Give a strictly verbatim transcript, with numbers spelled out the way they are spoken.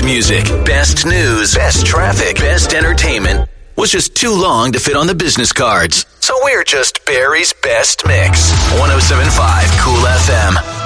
music, best news, best traffic, best entertainment was just too long to fit on the business cards. So we're just Barry's Best Mix. one oh seven point five Cool F M.